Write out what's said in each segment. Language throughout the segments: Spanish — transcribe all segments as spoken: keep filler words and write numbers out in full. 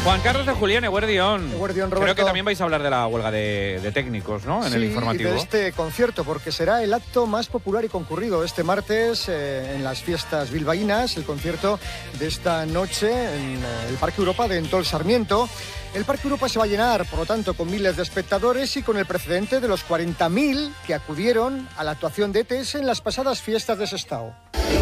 Juan Carlos de Julián, Eguerdión. Eguerdión, Roberto. Creo que también vais a hablar de la huelga de, de técnicos, ¿no? En sí, el informativo. Y de este concierto, porque será el acto más popular y concurrido este martes eh, en las fiestas bilbaínas, el concierto de esta noche en el Parque Europa de Entol Sarmiento. El Parque Europa se va a llenar, por lo tanto, con miles de espectadores y con el precedente de los cuarenta mil que acudieron a la actuación de E T S en las pasadas fiestas de Sestao.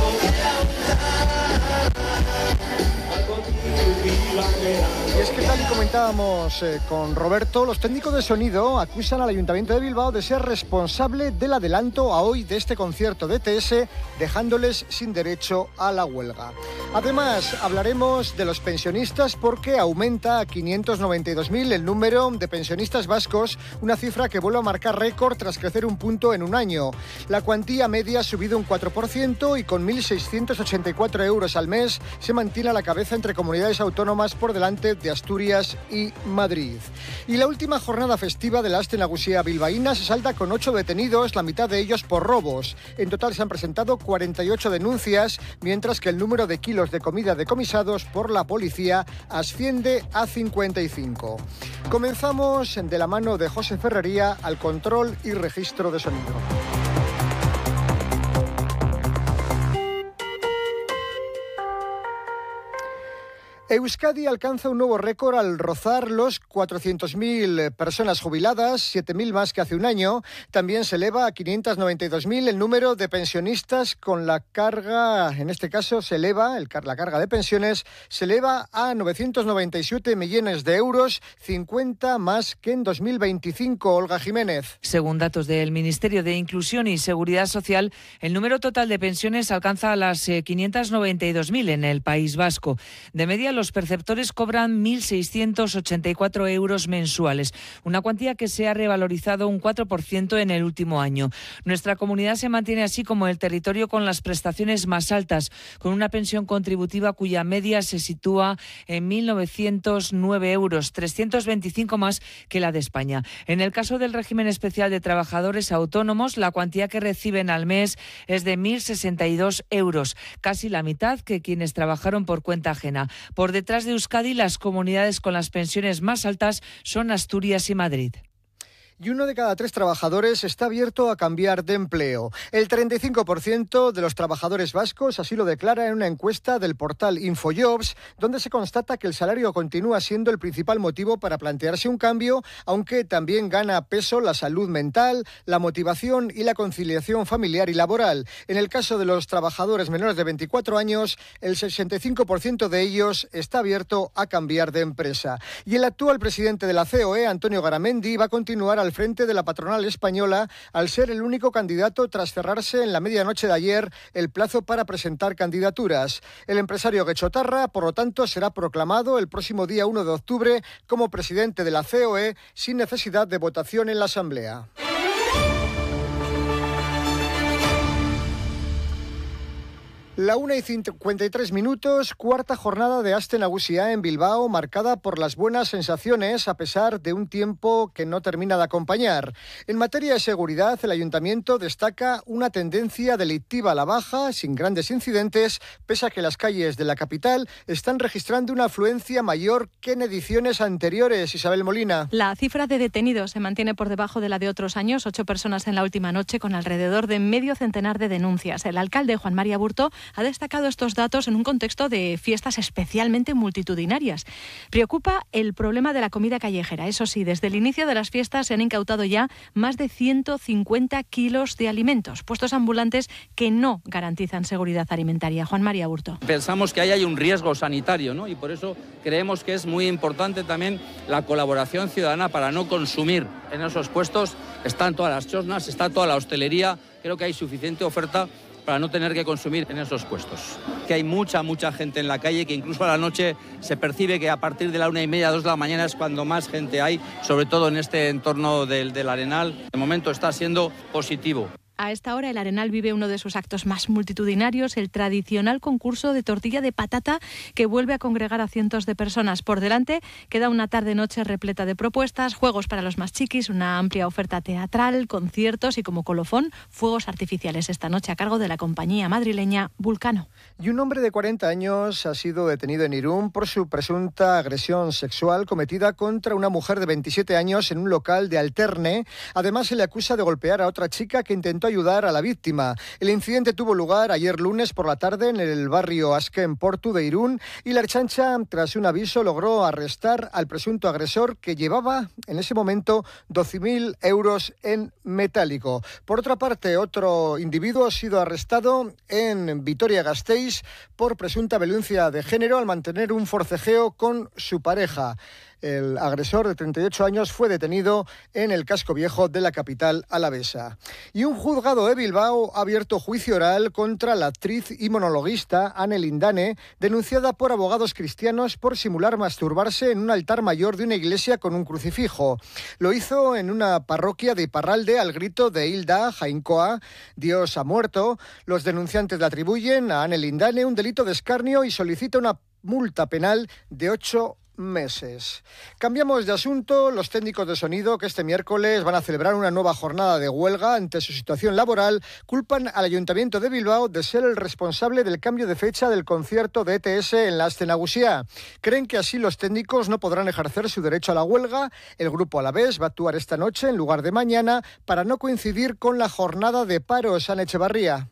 Y es que, tal y comentábamos eh, con Roberto, los técnicos de sonido acusan al Ayuntamiento de Bilbao de ser responsable del adelanto a hoy de este concierto de E T S, dejándoles sin derecho a la huelga. Además, hablaremos de los pensionistas porque aumenta a quinientos noventa y dos mil el número de pensionistas vascos, una cifra que vuelve a marcar récord tras crecer un punto en un año. La cuantía media ha subido un cuatro por ciento y con mil seiscientos ochenta y cuatro euros al mes se mantiene a la cabeza entre comunidades autónomas por delante de Asturias y Madrid. Y la última jornada festiva de la Aste Nagusia bilbaína se salda con ocho detenidos, la mitad de ellos por robos. En total se han presentado cuarenta y ocho denuncias, mientras que el número de kilos de comida decomisados por la policía asciende a cincuenta y cinco. Comenzamos de la mano de José Ferrería al control y registro de sonido. Euskadi alcanza un nuevo récord al rozar los cuatrocientas mil personas jubiladas, siete mil más que hace un año. También se eleva a quinientos noventa y dos mil el número de pensionistas con la carga, en este caso se eleva, el, la carga de pensiones se eleva a novecientos noventa y siete millones de euros, cincuenta más que en dos mil veinticinco. Olga Jiménez. Según datos del Ministerio de Inclusión y Seguridad Social, el número total de pensiones alcanza a las eh, quinientos noventa y dos mil en el País Vasco. De media, los perceptores cobran mil seiscientos ochenta y cuatro euros mensuales, una cuantía que se ha revalorizado un cuatro por ciento en el último año. Nuestra comunidad se mantiene así como el territorio con las prestaciones más altas, con una pensión contributiva cuya media se sitúa en mil novecientos nueve euros, trescientos veinticinco más que la de España. En el caso del régimen especial de trabajadores autónomos, la cuantía que reciben al mes es de mil sesenta y dos euros, casi la mitad que quienes trabajaron por cuenta ajena. Por detrás de Euskadi, las comunidades con las pensiones más altas son Asturias y Madrid. Y uno de cada tres trabajadores está abierto a cambiar de empleo. El treinta y cinco por ciento de los trabajadores vascos así lo declara en una encuesta del portal Infojobs, donde se constata que el salario continúa siendo el principal motivo para plantearse un cambio, aunque también gana peso la salud mental, la motivación y la conciliación familiar y laboral. En el caso de los trabajadores menores de veinticuatro años, el sesenta y cinco por ciento de ellos está abierto a cambiar de empresa. Y el actual presidente de la C O E, Antonio Garamendi, va a continuar al frente de la patronal española al ser el único candidato tras cerrarse en la medianoche de ayer el plazo para presentar candidaturas. El empresario guechotarra, por lo tanto, será proclamado el próximo día uno de octubre como presidente de la C O E sin necesidad de votación en la Asamblea. La una y cincuenta y tres minutos, cuarta jornada de Aste Nagusia en Bilbao, marcada por las buenas sensaciones a pesar de un tiempo que no termina de acompañar. En materia de seguridad, el Ayuntamiento destaca una tendencia delictiva a la baja, sin grandes incidentes, pese a que las calles de la capital están registrando una afluencia mayor que en ediciones anteriores. Isabel Molina. La cifra de detenidos se mantiene por debajo de la de otros años, ocho personas en la última noche con alrededor de medio centenar de denuncias. El alcalde Juan María Burto ha destacado estos datos en un contexto de fiestas especialmente multitudinarias. Preocupa el problema de la comida callejera. Eso sí, desde el inicio de las fiestas se han incautado ya más de ciento cincuenta kilos de alimentos, puestos ambulantes que no garantizan seguridad alimentaria. Juan María Burto. Pensamos que ahí hay un riesgo sanitario, ¿no? Y por eso creemos que es muy importante también la colaboración ciudadana para no consumir en esos puestos. Están todas las chosnas, está toda la hostelería. Creo que hay suficiente oferta para no tener que consumir en esos puestos. Que hay mucha, mucha gente en la calle, que incluso a la noche se percibe que a partir de la una y media, dos de la mañana es cuando más gente hay, sobre todo en este entorno del, del Arenal. De momento está siendo positivo. A esta hora el Arenal vive uno de sus actos más multitudinarios, el tradicional concurso de tortilla de patata que vuelve a congregar a cientos de personas. Por delante queda una tarde-noche repleta de propuestas, juegos para los más chiquis, una amplia oferta teatral, conciertos y como colofón, fuegos artificiales esta noche a cargo de la compañía madrileña Vulcano. Y un hombre de cuarenta años ha sido detenido en Irún por su presunta agresión sexual cometida contra una mujer de veintisiete años en un local de Alterne. Además, se le acusa de golpear a otra chica que intentó ayudar a la víctima. El incidente tuvo lugar ayer lunes por la tarde en el barrio Azken Portu de Irún y la Ertzaintza, tras un aviso, logró arrestar al presunto agresor que llevaba en ese momento doce mil euros en metálico. Por otra parte, otro individuo ha sido arrestado en Vitoria-Gasteiz por presunta violencia de género al mantener un forcejeo con su pareja. El agresor de treinta y ocho años fue detenido en el casco viejo de la capital alavesa. Y un juzgado de Bilbao ha abierto juicio oral contra la actriz y monologuista Ane Lindane, denunciada por abogados cristianos por simular masturbarse en un altar mayor de una iglesia con un crucifijo. Lo hizo en una parroquia de Iparralde al grito de Hilda Jainkoa, Dios ha muerto. Los denunciantes le atribuyen a Ane Lindane un delito de escarnio y solicita una multa penal de ocho meses. Cambiamos de asunto. Los técnicos de sonido, que este miércoles van a celebrar una nueva jornada de huelga ante su situación laboral, culpan al Ayuntamiento de Bilbao de ser el responsable del cambio de fecha del concierto de E T S en la Aste Nagusia. Creen que así los técnicos no podrán ejercer su derecho a la huelga. El grupo alavés va a actuar esta noche en lugar de mañana para no coincidir con la jornada de paro en Echevarría.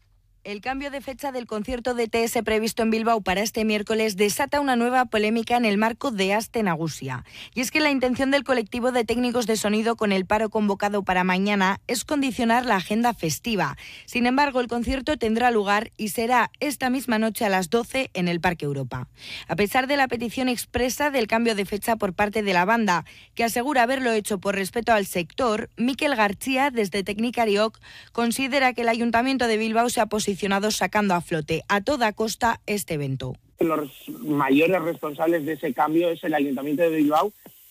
El cambio de fecha del concierto de E T S previsto en Bilbao para este miércoles desata una nueva polémica en el marco de Aste Nagusia. Y es que la intención del colectivo de técnicos de sonido con el paro convocado para mañana es condicionar la agenda festiva. Sin embargo, el concierto tendrá lugar y será esta misma noche a las doce en el Parque Europa. A pesar de la petición expresa del cambio de fecha por parte de la banda, que asegura haberlo hecho por respeto al sector, Mikel García, desde Teknikariok, considera que el Ayuntamiento de Bilbao se ha posicionado sacando a flote a toda costa este evento. Los mayores responsables de ese cambio es el Ayuntamiento de Bilbao,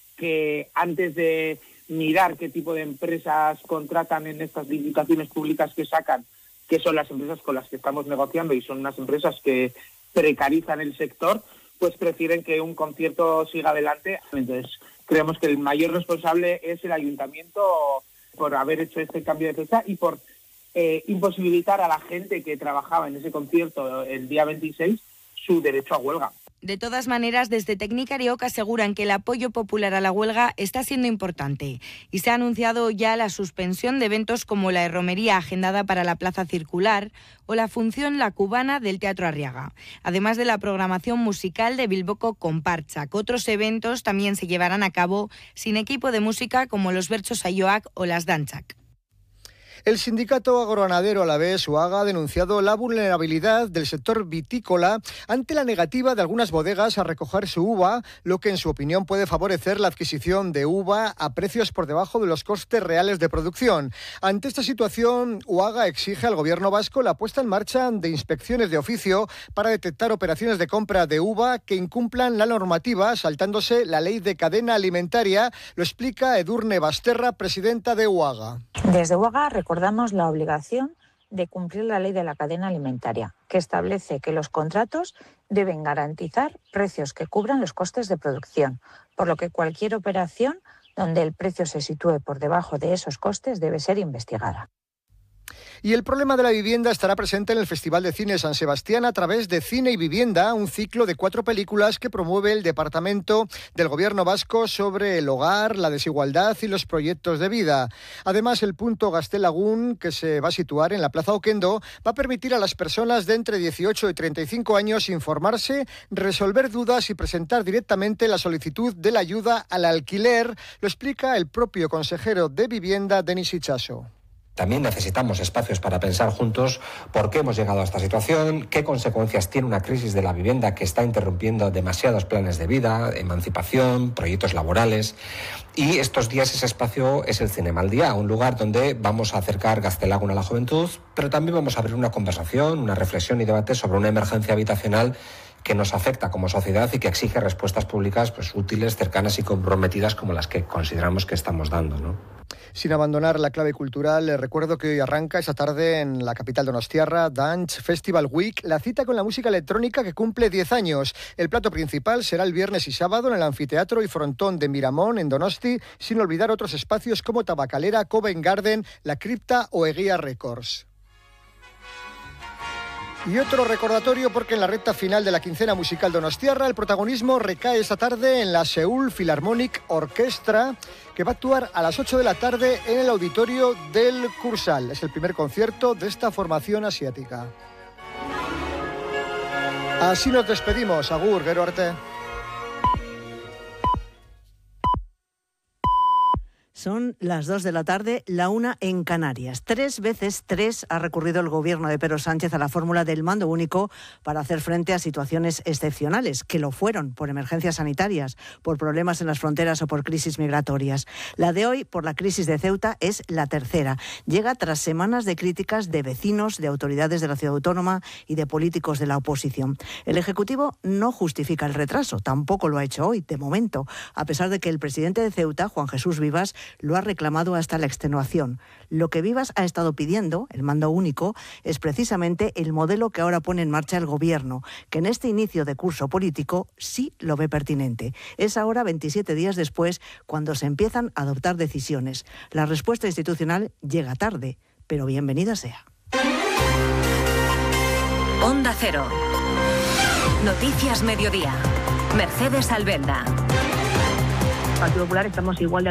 que antes de mirar qué tipo de empresas contratan en estas licitaciones públicas que sacan, que son las empresas con las que estamos negociando y son unas empresas que precarizan el sector, pues prefieren que un concierto siga adelante. Entonces, creemos que el mayor responsable es el Ayuntamiento por haber hecho este cambio de fecha y por Eh, imposibilitar a la gente que trabajaba en ese concierto el día veintiséis su derecho a huelga. De todas maneras, desde Teknikariok aseguran que el apoyo popular a la huelga está siendo importante y se ha anunciado ya la suspensión de eventos como la romería agendada para la Plaza Circular o la función La Cubana del Teatro Arriaga, además de la programación musical de Bilboko Konpartsak. Otros eventos también se llevarán a cabo sin equipo de música como los Bertso Saioak o las Dantzak. El sindicato agroganadero alavés UAGA ha denunciado la vulnerabilidad del sector vitícola ante la negativa de algunas bodegas a recoger su uva, lo que en su opinión puede favorecer la adquisición de uva a precios por debajo de los costes reales de producción. Ante esta situación, UAGA exige al gobierno vasco la puesta en marcha de inspecciones de oficio para detectar operaciones de compra de uva que incumplan la normativa, saltándose la ley de cadena alimentaria. Lo explica Edurne Basterra, presidenta de UAGA. Desde UAGA recordamos la obligación de cumplir la ley de la cadena alimentaria, que establece que los contratos deben garantizar precios que cubran los costes de producción, por lo que cualquier operación donde el precio se sitúe por debajo de esos costes debe ser investigada. Y el problema de la vivienda estará presente en el Festival de Cine San Sebastián a través de Cine y Vivienda, un ciclo de cuatro películas que promueve el Departamento del Gobierno Vasco sobre el hogar, la desigualdad y los proyectos de vida. Además, el punto Gaztelagún, que se va a situar en la Plaza Oquendo, va a permitir a las personas de entre dieciocho y treinta y cinco años informarse, resolver dudas y presentar directamente la solicitud de la ayuda al alquiler. Lo explica el propio consejero de Vivienda, Denis Itxaso. También necesitamos espacios para pensar juntos por qué hemos llegado a esta situación, qué consecuencias tiene una crisis de la vivienda que está interrumpiendo demasiados planes de vida, emancipación, proyectos laborales. Y estos días ese espacio es el Cinema al Día, un lugar donde vamos a acercar Gaztelagun a la juventud, pero también vamos a abrir una conversación, una reflexión y debate sobre una emergencia habitacional que nos afecta como sociedad y que exige respuestas públicas pues, útiles, cercanas y comprometidas como las que consideramos que estamos dando, ¿no? Sin abandonar la clave cultural, les recuerdo que hoy arranca esta tarde en la capital donostiarra Dance Festival Week, la cita con la música electrónica que cumple diez años. El plato principal será el viernes y sábado en el anfiteatro y frontón de Miramón, en Donosti, sin olvidar otros espacios como Tabacalera, Covent Garden, La Cripta o Eguía Records. Y otro recordatorio porque en la recta final de la quincena musical donostiarra el protagonismo recae esta tarde en la Seoul Philharmonic Orchestra, que va a actuar a las ocho de la tarde en el auditorio del Cursal. Es el primer concierto de esta formación asiática. Así nos despedimos. Agur, Gero arte. Son las dos de la tarde, la una en Canarias. Tres veces tres ha recurrido el gobierno de Pedro Sánchez a la fórmula del mando único para hacer frente a situaciones excepcionales, que lo fueron por emergencias sanitarias, por problemas en las fronteras o por crisis migratorias. La de hoy, por la crisis de Ceuta, es la tercera. Llega tras semanas de críticas de vecinos, de autoridades de la ciudad autónoma y de políticos de la oposición. El Ejecutivo no justifica el retraso, tampoco lo ha hecho hoy, de momento, a pesar de que el presidente de Ceuta, Juan Jesús Vivas, lo ha reclamado hasta la extenuación. Lo que Vivas ha estado pidiendo, el mando único, es precisamente el modelo que ahora pone en marcha el Gobierno, que en este inicio de curso político sí lo ve pertinente. Es ahora, veintisiete días después, cuando se empiezan a adoptar decisiones. La respuesta institucional llega tarde, pero bienvenida sea. Onda Cero. Noticias Mediodía. Mercedes Albelda. Partido Popular estamos igual de